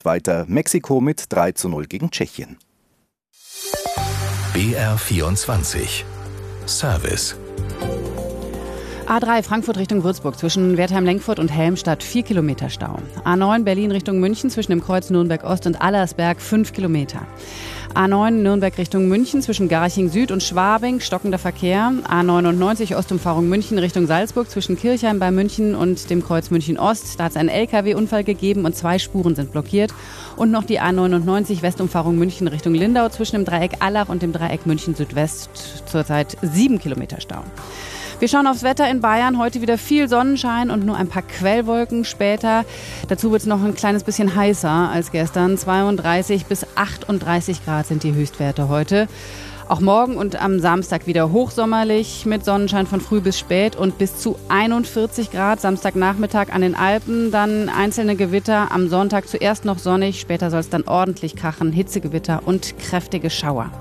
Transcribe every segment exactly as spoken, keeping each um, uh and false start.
Weiter Mexiko mit drei zu null gegen Tschechien. B R vierundzwanzig Service. A drei Frankfurt Richtung Würzburg zwischen Wertheim-Lenkfurt und Helmstadt vier Kilometer Stau. A neun Berlin Richtung München zwischen dem Kreuz Nürnberg-Ost und Allersberg fünf Kilometer. A neun Nürnberg Richtung München zwischen Garching Süd und Schwabing stockender Verkehr. A neunundneunzig Ostumfahrung München Richtung Salzburg zwischen Kirchheim bei München und dem Kreuz München-Ost. Da hat es einen L K W-Unfall gegeben und zwei Spuren sind blockiert. Und noch die A neunundneunzig Westumfahrung München Richtung Lindau zwischen dem Dreieck Allach und dem Dreieck München Südwest. Zurzeit sieben Kilometer Stau. Wir schauen aufs Wetter in Bayern. Heute wieder viel Sonnenschein und nur ein paar Quellwolken später. Dazu wird es noch ein kleines bisschen heißer als gestern. zweiunddreißig bis achtunddreißig Grad sind die Höchstwerte heute. Auch morgen und am Samstag wieder hochsommerlich mit Sonnenschein von früh bis spät und bis zu einundvierzig Grad. Samstagnachmittag an den Alpen, dann einzelne Gewitter. Am Sonntag zuerst noch sonnig, später soll es dann ordentlich krachen. Hitzegewitter und kräftige Schauer.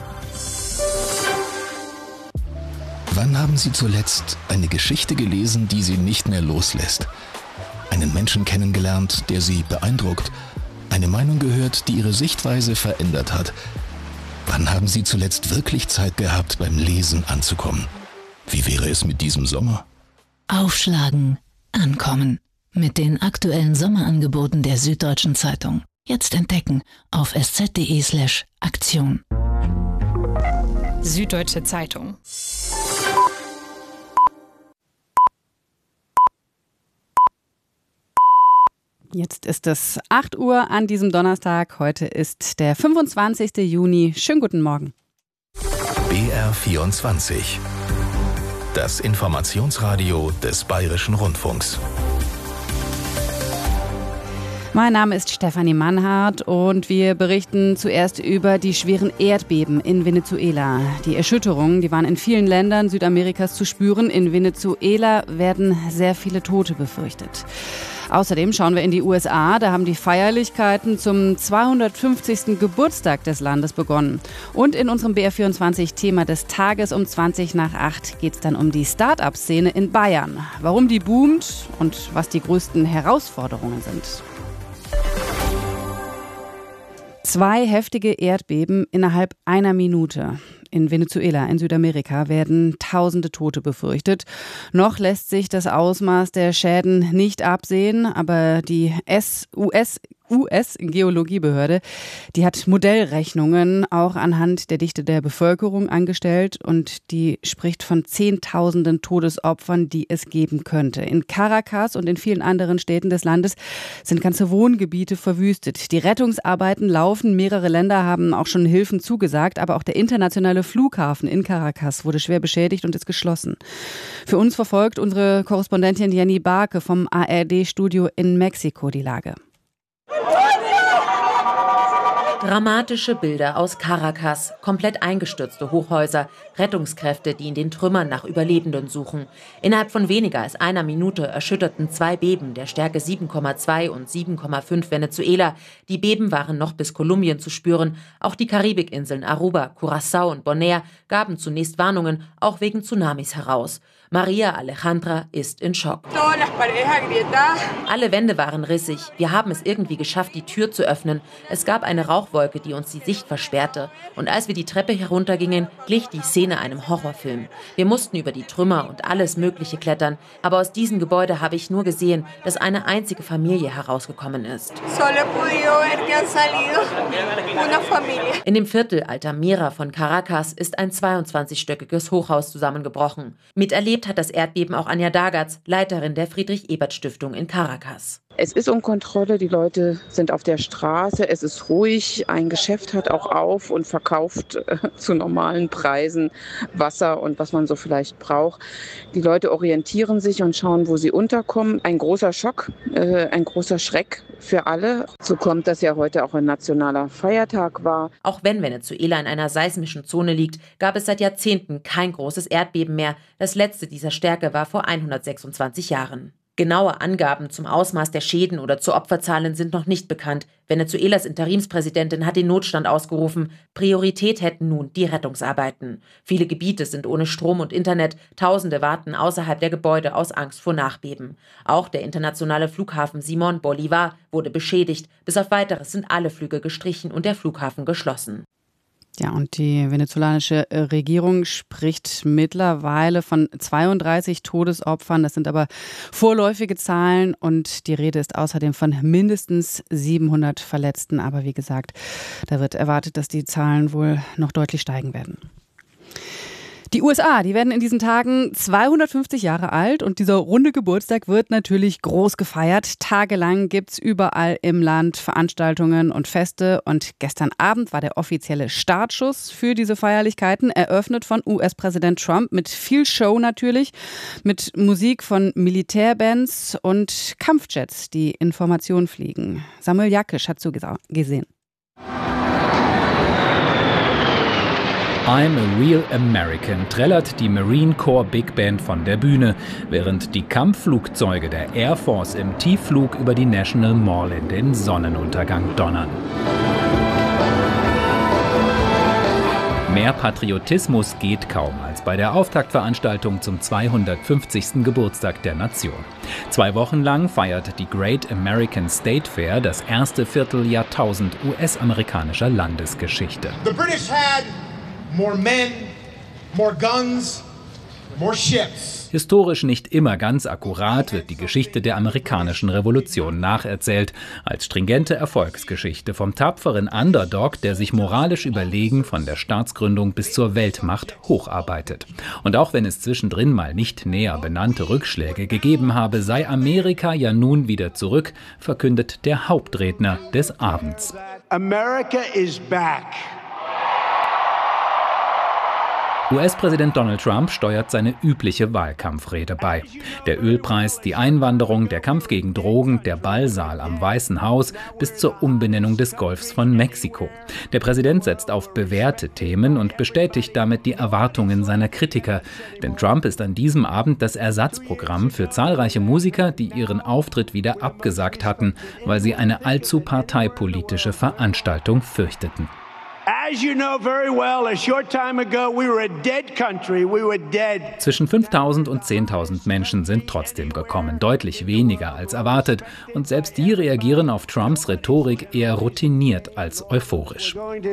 Wann haben Sie zuletzt eine Geschichte gelesen, die Sie nicht mehr loslässt? Einen Menschen kennengelernt, der Sie beeindruckt? Eine Meinung gehört, die Ihre Sichtweise verändert hat? Wann haben Sie zuletzt wirklich Zeit gehabt, beim Lesen anzukommen? Wie wäre es mit diesem Sommer? Aufschlagen, ankommen. Mit den aktuellen Sommerangeboten der Süddeutschen Zeitung. Jetzt entdecken auf sz.de slash Aktion. Süddeutsche Zeitung. Jetzt ist es acht Uhr an diesem Donnerstag. Heute ist der fünfundzwanzigster Juni. Schönen guten Morgen. B R vierundzwanzig. Das Informationsradio des Bayerischen Rundfunks. Mein Name ist Stefanie Mannhardt und wir berichten zuerst über die schweren Erdbeben in Venezuela. Die Erschütterungen, die waren in vielen Ländern Südamerikas zu spüren. In Venezuela werden sehr viele Tote befürchtet. Außerdem schauen wir in die U S A. Da haben die Feierlichkeiten zum zweihundertfünfzigsten Geburtstag des Landes begonnen. Und in unserem B R vierundzwanzig Thema des Tages um zwanzig nach acht geht es dann um die Start-up-Szene in Bayern. Warum die boomt und was die größten Herausforderungen sind. Zwei heftige Erdbeben innerhalb einer Minute. In Venezuela, in Südamerika, werden tausende Tote befürchtet. Noch lässt sich das Ausmaß der Schäden nicht absehen, aber die U S U S-Geologiebehörde, die hat Modellrechnungen auch anhand der Dichte der Bevölkerung angestellt und die spricht von Zehntausenden Todesopfern, die es geben könnte. In Caracas und in vielen anderen Städten des Landes sind ganze Wohngebiete verwüstet. Die Rettungsarbeiten laufen, mehrere Länder haben auch schon Hilfen zugesagt, aber auch der internationale Flughafen in Caracas wurde schwer beschädigt und ist geschlossen. Für uns verfolgt unsere Korrespondentin Jenny Barke vom A R D-Studio in Mexiko die Lage. Dramatische Bilder aus Caracas, komplett eingestürzte Hochhäuser, Rettungskräfte, die in den Trümmern nach Überlebenden suchen. Innerhalb von weniger als einer Minute erschütterten zwei Beben der Stärke sieben Komma zwei und sieben Komma fünf Venezuela. Die Beben waren noch bis Kolumbien zu spüren. Auch die Karibikinseln Aruba, Curaçao und Bonaire gaben zunächst Warnungen, auch wegen Tsunamis heraus. Maria Alejandra ist in Schock. Alle Wände waren rissig. Wir haben es irgendwie geschafft, die Tür zu öffnen. Es gab eine Rauchwolke, die uns die Sicht versperrte. Und als wir die Treppe heruntergingen, glich die Szene einem Horrorfilm. Wir mussten über die Trümmer und alles Mögliche klettern. Aber aus diesem Gebäude habe ich nur gesehen, dass eine einzige Familie herausgekommen ist. In dem Viertel Altamira von Caracas ist ein zweiundzwanzigstöckiges Hochhaus zusammengebrochen. Miterlebt hat das Erdbeben auch Anja Dagatz, Leiterin der Friedrich-Ebert-Stiftung in Caracas. Es ist um Kontrolle, die Leute sind auf der Straße, es ist ruhig, ein Geschäft hat auch auf und verkauft äh, zu normalen Preisen Wasser und was man so vielleicht braucht. Die Leute orientieren sich und schauen, wo sie unterkommen. Ein großer Schock, äh, ein großer Schreck für alle. So kommt, dass ja heute auch ein nationaler Feiertag war. Auch wenn Venezuela in einer seismischen Zone liegt, gab es seit Jahrzehnten kein großes Erdbeben mehr. Das letzte dieser Stärke war vor hundertsechsundzwanzig Jahren. Genaue Angaben zum Ausmaß der Schäden oder zu Opferzahlen sind noch nicht bekannt. Venezuelas Interimspräsidentin hat den Notstand ausgerufen. Priorität hätten nun die Rettungsarbeiten. Viele Gebiete sind ohne Strom und Internet. Tausende warten außerhalb der Gebäude aus Angst vor Nachbeben. Auch der internationale Flughafen Simón Bolívar wurde beschädigt. Bis auf Weiteres sind alle Flüge gestrichen und der Flughafen geschlossen. Ja, und die venezolanische Regierung spricht mittlerweile von zweiunddreißig Todesopfern. Das sind aber vorläufige Zahlen und die Rede ist außerdem von mindestens siebenhundert Verletzten. Aber wie gesagt, da wird erwartet, dass die Zahlen wohl noch deutlich steigen werden. Die U S A, die werden in diesen Tagen zweihundertfünfzig Jahre alt und dieser runde Geburtstag wird natürlich groß gefeiert. Tagelang gibt's überall im Land Veranstaltungen und Feste und gestern Abend war der offizielle Startschuss für diese Feierlichkeiten, eröffnet von U S-Präsident Trump mit viel Show natürlich, mit Musik von Militärbands und Kampfjets, die in Formation fliegen. Samuel Jakisch hat zugesehen. I'm a Real American trällert die Marine Corps Big Band von der Bühne, während die Kampfflugzeuge der Air Force im Tiefflug über die National Mall in den Sonnenuntergang donnern. Mehr Patriotismus geht kaum als bei der Auftaktveranstaltung zum zweihundertfünfzigsten Geburtstag der Nation. Zwei Wochen lang feiert die Great American State Fair das erste Vierteljahrtausend U S-amerikanischer Landesgeschichte. The British had more men, more guns, more ships. Historisch nicht immer ganz akkurat wird die Geschichte der amerikanischen Revolution nacherzählt, als stringente Erfolgsgeschichte vom tapferen Underdog, der sich moralisch überlegen von der Staatsgründung bis zur Weltmacht hocharbeitet. Und auch wenn es zwischendrin mal nicht näher benannte Rückschläge gegeben habe, sei Amerika ja nun wieder zurück, verkündet der Hauptredner des Abends. America is back. U S-Präsident Donald Trump steuert seine übliche Wahlkampfrede bei. Der Ölpreis, die Einwanderung, der Kampf gegen Drogen, der Ballsaal am Weißen Haus bis zur Umbenennung des Golfs von Mexiko. Der Präsident setzt auf bewährte Themen und bestätigt damit die Erwartungen seiner Kritiker. Denn Trump ist an diesem Abend das Ersatzprogramm für zahlreiche Musiker, die ihren Auftritt wieder abgesagt hatten, weil sie eine allzu parteipolitische Veranstaltung fürchteten. As you know very well, a short time ago, we were a dead country. We were dead. Zwischen fünftausend und zehntausend Menschen sind trotzdem gekommen, deutlich weniger als erwartet. Und selbst die reagieren auf Trumps Rhetorik eher routiniert als euphorisch.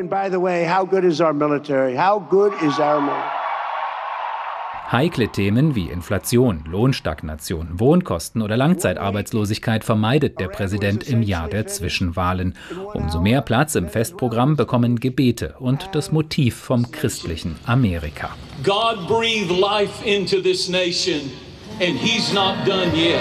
Heikle Themen wie Inflation, Lohnstagnation, Wohnkosten oder Langzeitarbeitslosigkeit vermeidet der Präsident im Jahr der Zwischenwahlen. Umso mehr Platz im Festprogramm bekommen Gebete und das Motiv vom christlichen Amerika. God breathed life into this nation and he's not done yet.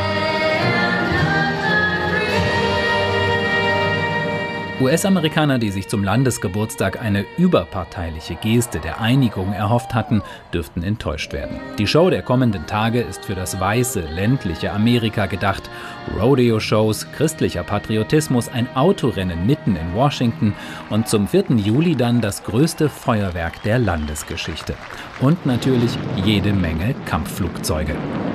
U S-Amerikaner, die sich zum Landesgeburtstag eine überparteiliche Geste der Einigung erhofft hatten, dürften enttäuscht werden. Die Show der kommenden Tage ist für das weiße, ländliche Amerika gedacht. Rodeo-Shows, christlicher Patriotismus, ein Autorennen mitten in Washington und zum vierten Juli dann das größte Feuerwerk der Landesgeschichte. Und natürlich jede Menge Kampfflugzeuge.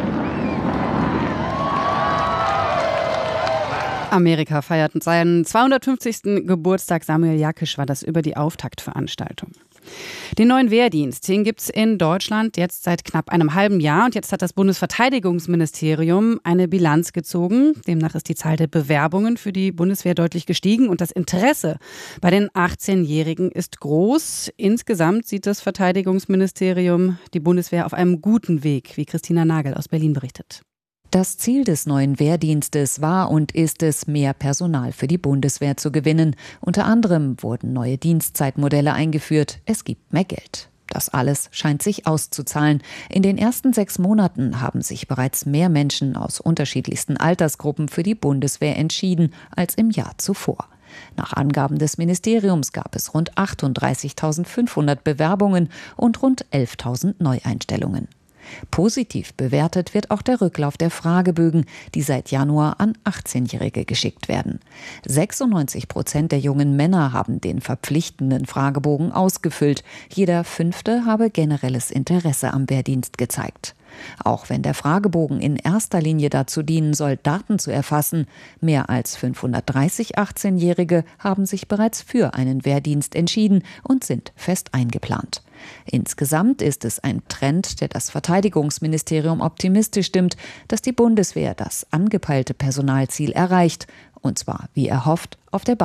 Amerika feiert seinen zweihundertfünfzigsten Geburtstag. Samuel Jakisch war das über die Auftaktveranstaltung. Den neuen Wehrdienst, den gibt es in Deutschland jetzt seit knapp einem halben Jahr. Und jetzt hat das Bundesverteidigungsministerium eine Bilanz gezogen. Demnach ist die Zahl der Bewerbungen für die Bundeswehr deutlich gestiegen. Und das Interesse bei den achtzehnjährigen ist groß. Insgesamt sieht das Verteidigungsministerium die Bundeswehr auf einem guten Weg, wie Christina Nagel aus Berlin berichtet. Das Ziel des neuen Wehrdienstes war und ist es, mehr Personal für die Bundeswehr zu gewinnen. Unter anderem wurden neue Dienstzeitmodelle eingeführt. Es gibt mehr Geld. Das alles scheint sich auszuzahlen. In den ersten sechs Monaten haben sich bereits mehr Menschen aus unterschiedlichsten Altersgruppen für die Bundeswehr entschieden als im Jahr zuvor. Nach Angaben des Ministeriums gab es rund achtunddreißigtausendfünfhundert Bewerbungen und rund elftausend Neueinstellungen. Positiv bewertet wird auch der Rücklauf der Fragebögen, die seit Januar an achtzehnjährige geschickt werden. sechsundneunzig Prozent der jungen Männer haben den verpflichtenden Fragebogen ausgefüllt. Jeder Fünfte habe generelles Interesse am Wehrdienst gezeigt. Auch wenn der Fragebogen in erster Linie dazu dienen soll, Daten zu erfassen, mehr als fünfhundertdreißig achtzehnjährige haben sich bereits für einen Wehrdienst entschieden und sind fest eingeplant. Insgesamt ist es ein Trend, der das Verteidigungsministerium optimistisch stimmt, dass die Bundeswehr das angepeilte Personalziel erreicht, und zwar, wie erhofft, auf der